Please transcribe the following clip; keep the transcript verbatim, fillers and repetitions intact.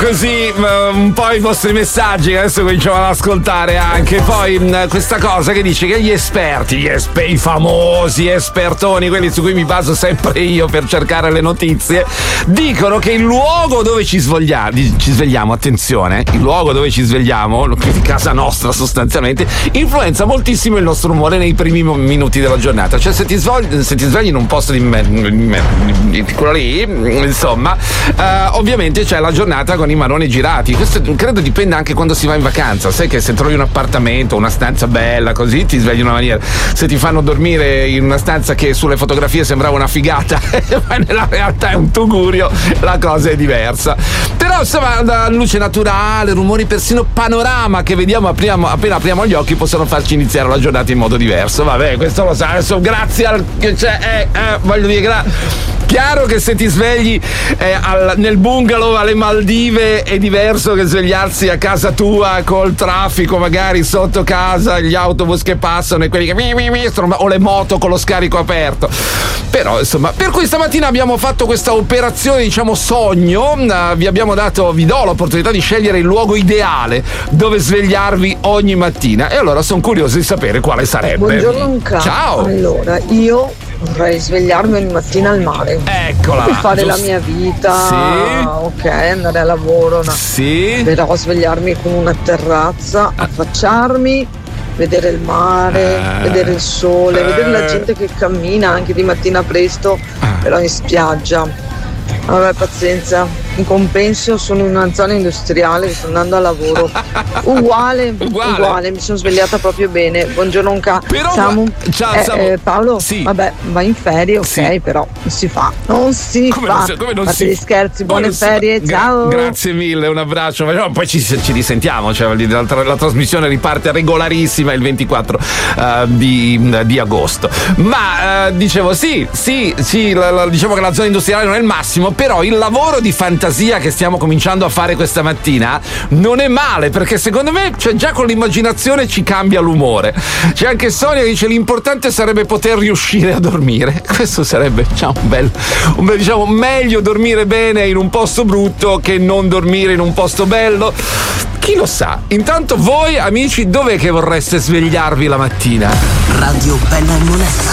così un po' i vostri messaggi, adesso cominciamo ad ascoltare anche poi questa cosa che dice che gli esperti, gli esper- i famosi espertoni, quelli su cui mi baso sempre io per cercare le notizie, dicono che il luogo dove ci svegliamo, ci svegliamo, attenzione, il luogo dove ci svegliamo, casa nostra sostanzialmente, influenza moltissimo il nostro umore nei primi minuti della giornata. Cioè se ti svegli, se ti svegli in un posto di, me, di quello lì, insomma, eh, ovviamente c'è la giornata con i maroni girati. Questo credo dipenda anche quando si va in vacanza. Sai che se trovi un appartamento, una stanza bella così, ti svegli in una maniera. Se ti fanno dormire in una stanza che sulle fotografie sembrava una figata ma nella realtà è un tugurio, la cosa è diversa. Però insomma, la luce naturale, rumori, persino panorama che vediamo apriamo, appena apriamo gli occhi possono farci iniziare la giornata in modo diverso. Vabbè, questo lo sa, adesso grazie al cioè, eh, eh, voglio dire gra- chiaro che se ti svegli eh, al, nel bungalow alle Maldive è diverso che svegliarsi a casa tua col traffico magari sotto casa, gli autobus che passano e quelli che mi, mi, mi, o le moto con lo scarico aperto. Però insomma, per cui stamattina abbiamo fatto questa operazione, diciamo sogno, uh, vi abbiamo dato, vi do l'opportunità di scegliere il luogo ideale dove svegliarvi ogni mattina e allora sono curioso di sapere quale sarebbe. Buongiorno Luca. Ciao. Allora, io vorrei svegliarmi ogni mattina al mare. Eccola. Per fare giusto. la mia vita. Sì. Ok, andare a lavoro. No. Sì. Però svegliarmi con una terrazza, affacciarmi, vedere il mare, eh. vedere il sole, eh. vedere la gente che cammina anche di mattina presto, eh. però in spiaggia. Vabbè, pazienza. In compenso sono in una zona industriale che sto andando a lavoro. Uguale, uguale, uguale, mi sono svegliata proprio bene. Buongiorno Unca. Però, Samu. ciao, eh, Samu. Eh, Paolo, sì. vabbè, vai in ferie, ok, sì. però non si fa. Non si come fa. Non si, come non Fate si, gli scherzi, come buone ferie, si, ciao. Gra- grazie mille, un abbraccio. Poi ci, ci risentiamo, cioè, la, la trasmissione riparte regolarissima il ventiquattro uh, di, di agosto. Ma uh, dicevo sì, sì, sì, la, la, diciamo che la zona industriale non è il massimo, però il lavoro di fantasia che stiamo cominciando a fare questa mattina non è male, perché secondo me cioè, già con l'immaginazione ci cambia l'umore. C'è anche Sonia che dice l'importante sarebbe poter riuscire a dormire. Questo sarebbe diciamo, un bel, un bel diciamo meglio dormire bene in un posto brutto che non dormire in un posto bello. Chi lo sa? Intanto voi amici dov'è che vorreste svegliarvi la mattina? Radio Bella e Monella.